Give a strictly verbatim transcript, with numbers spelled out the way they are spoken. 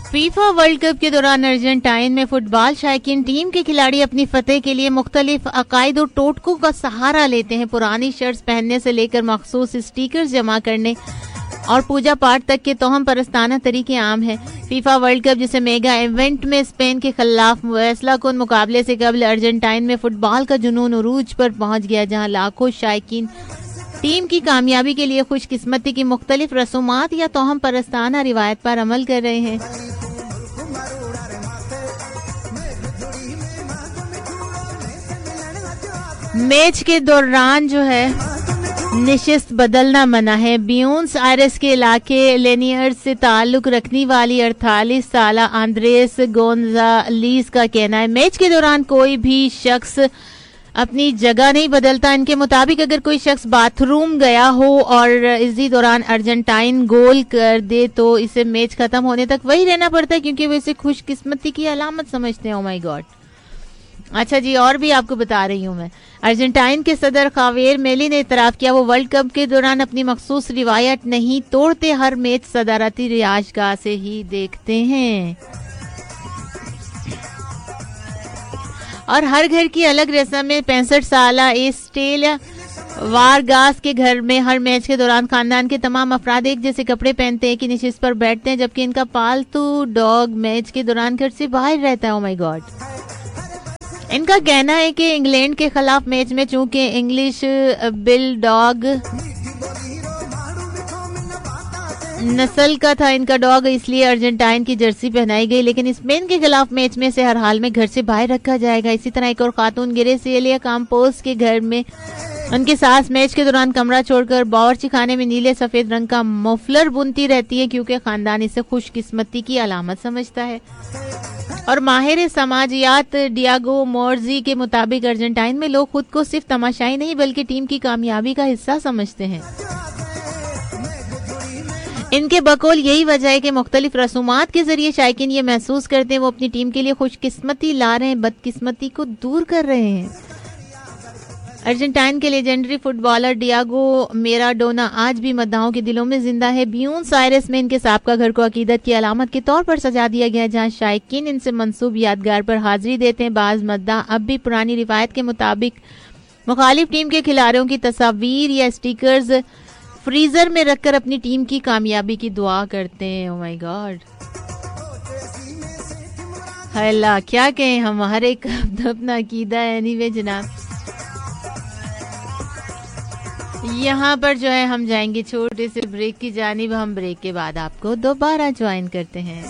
FIFA world cup के दौरान Argentine में फुटबॉल शायकीन टीम के खिलाड़ी अपनी फतेह के लिए मुख्तलिफ अकायद और टोटकों का सहारा लेते हैं। पुरानी शर्ट्स पहनने से लेकर मखसूस स्टिकर्स जमा करने और पूजा पाठ तक के तोहम परस्ताना तरीके आम हैं। फीफा वर्ल्ड कप जिसे मेगा इवेंट में स्पेन के खिलाफ फैसला कुन मुकाबले से कबल अर्जेंटाइन में फुटबॉल का जुनून उरूज पर पहुंच गया, जहां लाखों शायकीन टीम की कामयाबी के लिए खुशकिस्मती की मुख्तलिफ रसूमात या तोहम परस्ताना रिवायत पर अमल कर रहे हैं। मैच के दौरान जो है निशिस्त बदलना मना है। ब्यूनस आयरेस के इलाके लेनियर्स से ताल्लुक रखने वाली अड़तालीस साल आंद्रेस गोंजालीस का कहना है मैच के दौरान कोई भी शख्स अपनी जगह नहीं बदलता। इनके मुताबिक अगर कोई शख्स बाथरूम गया हो और इसी दौरान अर्जेंटाइन गोल कर दे तो इसे मैच खत्म होने तक वही रहना पड़ता है, क्योंकि वो इसे खुशकिस्मती की अलामत समझते हैं। Oh my God. अच्छा जी, और भी आपको बता रही हूँ मैं। अर्जेंटाइन के सदर खावेर मेली ने इतराफ किया वो वर्ल्ड कप के दौरान अपनी मखसूस रिवायत नहीं तोड़ते, हर मैच सदारती रियाजगाह से ही देखते हैं और हर घर की अलग रस्म में। पैंसठ साल एस्टेल वारगास के घर में हर मैच के दौरान खानदान के तमाम अफराद एक जैसे कपड़े पहनते हैं कि निशिस्त पर बैठते हैं, जबकि इनका पालतू डॉग मैच के दौरान घर से बाहर रहता है। Oh my God. इनका कहना है कि इंग्लैंड के खिलाफ मैच में चूंकि इंग्लिश बिल डॉग नस्ल का था इनका डॉग, इसलिए अर्जेंटाइन की जर्सी पहनाई गई, लेकिन स्पेन के खिलाफ मैच में से हर हाल में घर से बाहर रखा जाएगा। इसी तरह एक और खातून गिरेसिलिया काम्पोस के घर में उनकी सास मैच के दौरान कमरा छोड़कर बावर्ची खाने में नीले सफेद रंग का मफलर बुनती रहती है, क्योंकि खानदान इसे खुशकिस्मती की अलामत समझता है। और माहिर समाजियात डियागो मोर्जी के मुताबिक अर्जेंटाइन में लोग खुद को सिर्फ तमाशाई नहीं बल्कि टीम की कामयाबी का हिस्सा समझते हैं। इनके बकौल यही वजह है कि मुख्तलिफ रसूमात के जरिए शायकीन ये महसूस करते हैं वो अपनी टीम के लिए खुशकिस्मती ला रहे हैं, बदकिस्मती को दूर कर रहे हैं। अर्जेंटाइन के लेजेंडरी फुटबॉलर डियागो मेराडोना आज भी मद्दाहों के दिलों में जिंदा है। ब्यूनस आयरेस में इनके साबका घर को अकीदत की अलामत के तौर पर सजा दिया गया, जहां शायकीन इनसे मंसूब यादगार पर हाजिरी देते हैं। बाज मद्दा अब भी पुरानी रिवायत के मुताबिक मुखालिफ टीम के खिलाड़ियों की तस्वीर या स्टिकर्स फ्रीजर में रखकर अपनी टीम की कामयाबी की दुआ करते हैं। Oh my God. अल्लाह क्या कहें, हम हर एक अपना अकीदा है। एनीवे जनाब, यहाँ पर जो है हम जाएंगे छोटे से ब्रेक की जानिब। हम ब्रेक के बाद आपको दोबारा ज्वाइन करते हैं।